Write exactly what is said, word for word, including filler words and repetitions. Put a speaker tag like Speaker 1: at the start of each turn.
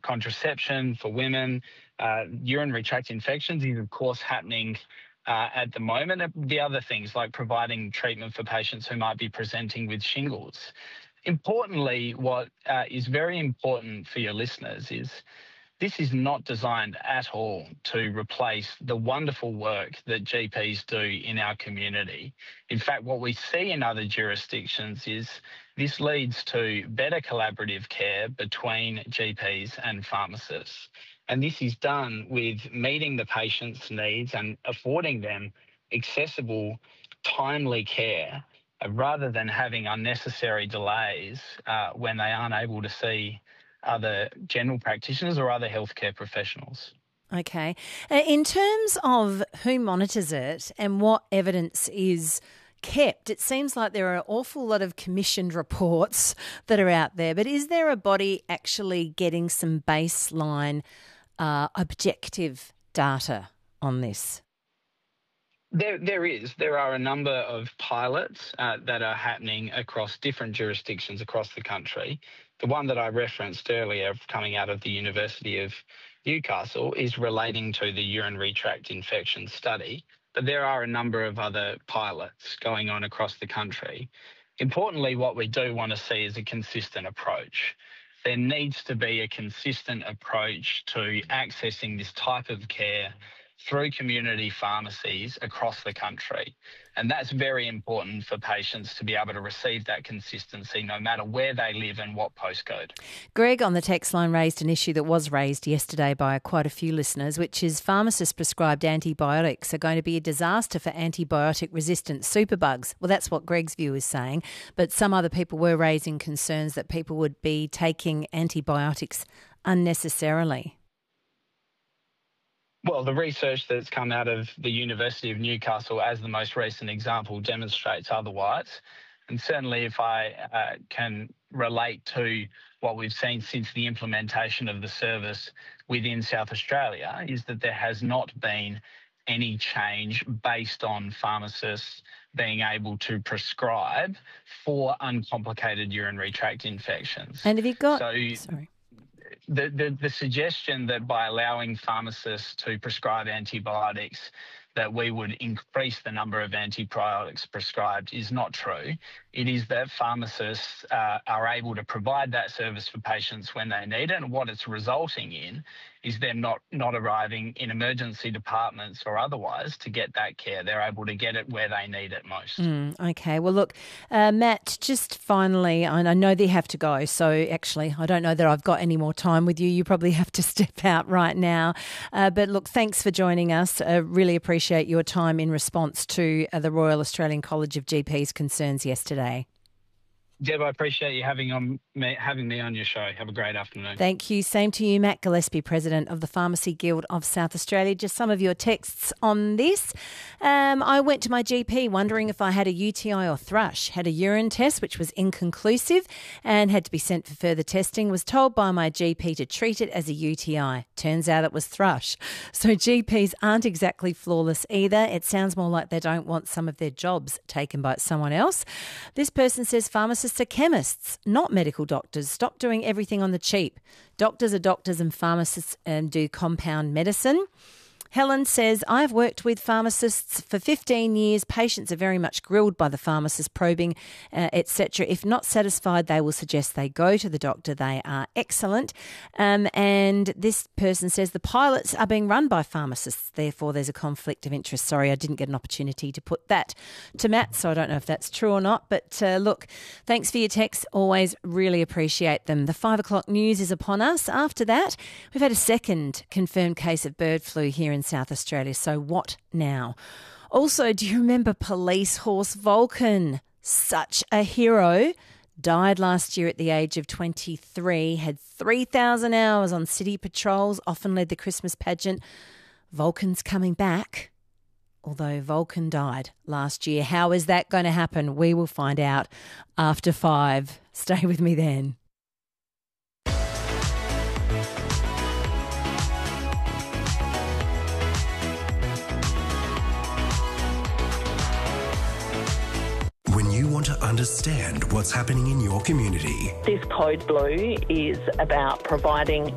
Speaker 1: contraception for women. Uh, urinary tract infections is, of course, happening uh, at the moment. The other things like providing treatment for patients who might be presenting with shingles. Importantly, what uh, is very important for your listeners is this is not designed at all to replace the wonderful work that G Ps do in our community. In fact, what we see in other jurisdictions is this leads to better collaborative care between G Ps and pharmacists. And this is done with meeting the patient's needs and affording them accessible, timely care, uh, rather than having unnecessary delays uh, when they aren't able to see other general practitioners or other healthcare professionals.
Speaker 2: Okay. Uh, in terms of who monitors it and what evidence is kept, it seems like there are an awful lot of commissioned reports that are out there, but is there a body actually getting some baseline uh, objective data on this?
Speaker 1: There, there is. There are a number of pilots uh, that are happening across different jurisdictions across the country. The one that I referenced earlier coming out of the University of Newcastle is relating to the urinary tract infection study, but there are a number of other pilots going on across the country. Importantly, what we do want to see is a consistent approach. There needs to be a consistent approach to accessing this type of care through community pharmacies across the country. And that's very important for patients to be able to receive that consistency no matter where they live and what postcode.
Speaker 2: Greg on the text line raised an issue that was raised yesterday by quite a few listeners, which is pharmacist-prescribed antibiotics are going to be a disaster for antibiotic-resistant superbugs. Well, that's what Greg's view is saying, but some other people were raising concerns that people would be taking antibiotics unnecessarily.
Speaker 1: Well, the research that's come out of the University of Newcastle as the most recent example demonstrates otherwise. And certainly if I uh, can relate to what we've seen since the implementation of the service within South Australia, is that there has not been any change based on pharmacists being able to prescribe for uncomplicated urinary tract infections.
Speaker 2: And have you got...
Speaker 1: So,
Speaker 2: Sorry.
Speaker 1: The, the, the suggestion that by allowing pharmacists to prescribe antibiotics that we would increase the number of antibiotics prescribed is not true. It is that pharmacists uh, are able to provide that service for patients when they need it, and what it's resulting in is them not, not arriving in emergency departments or otherwise to get that care. They're able to get it where they need it most.
Speaker 2: Mm, okay. Well, look, uh, Matt, just finally, I know they have to go, so actually I don't know that I've got any more time with you. You probably have to step out right now. Uh, but look, thanks for joining us. I uh, really appreciate your time in response to uh, the Royal Australian College of G Ps concerns yesterday.
Speaker 1: Deb, I appreciate you having on me, having me on your show. Have a great afternoon.
Speaker 2: Thank you. Same to you, Matt Gillespie, President of the Pharmacy Guild of South Australia. Just some of your texts on this. Um, I went to my G P wondering if I had a U T I or thrush. Had a urine test, which was inconclusive and had to be sent for further testing. Was told by my G P to treat it as a U T I. Turns out it was thrush. So G Ps aren't exactly flawless either. It sounds more like they don't want some of their jobs taken by someone else. This person says pharmacists are chemists, not medical doctors. Stop doing everything on the cheap. Doctors are doctors and pharmacists and do compound medicine. Helen says, I've worked with pharmacists for fifteen years. Patients are very much grilled by the pharmacist, probing, uh, et cetera. If not satisfied, they will suggest they go to the doctor. They are excellent. Um, and this person says the pilots are being run by pharmacists. Therefore, there's a conflict of interest. Sorry, I didn't get an opportunity to put that to Matt, so I don't know if that's true or not. But uh, look, thanks for your texts. Always really appreciate them. The five o'clock news is upon us. After that, we've had a second confirmed case of bird flu here in in South Australia. So what now? Also, do you remember police horse Vulcan? Such a hero. Died last year at the age of twenty-three, had three thousand hours on city patrols, often led the Christmas pageant. Vulcan's coming back, although Vulcan died last year. How is that going to happen? We will find out after five. Stay with me then.
Speaker 3: Want to understand what's happening in your community.
Speaker 4: This Code Blue is about providing